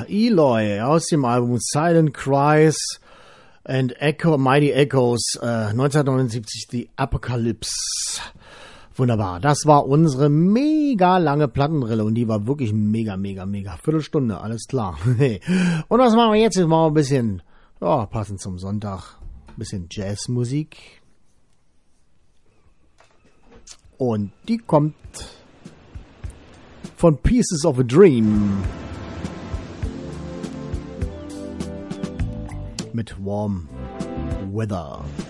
Eloy aus dem Album Silent Cries and Mighty Echoes 1979, The Apocalypse. Wunderbar, das war unsere mega lange Plattenrille und die war wirklich mega. Viertelstunde, alles klar. Und was machen wir jetzt? Jetzt machen wir ein bisschen, passend zum Sonntag, ein bisschen Jazzmusik. Und die kommt von Pieces of a Dream mit Warm Weather.